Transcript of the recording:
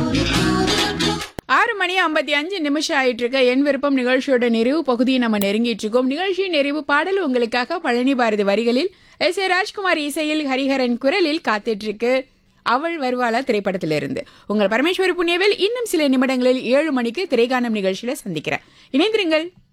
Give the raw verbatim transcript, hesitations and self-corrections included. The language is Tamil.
ஆறு மணி ஐம்பத்தி அஞ்சு நிமிஷம் ஆயிட்டு இருக்க என் விருப்பம் நிகழ்ச்சியோட நிறைவு பகுதியை நம்ம நெருங்கிட்டு இருக்கோம். நிகழ்ச்சியின் நிறைவு பாடல் உங்களுக்காக பழனி பாரதி வரிகளில் எஸ் ஏ ராஜ்குமார் இசையில் ஹரிஹரன் குரலில் காத்துட்டு இருக்கு. அவள் வருவாளா திரைப்படத்திலிருந்து. உங்கள் பரமேஸ்வரி புண்ணியவேல் இன்னும் சில நிமிடங்களில் ஏழு மணிக்கு திரைகானம் நிகழ்ச்சியில சந்திக்கிறேன். இணைந்திருங்கள்.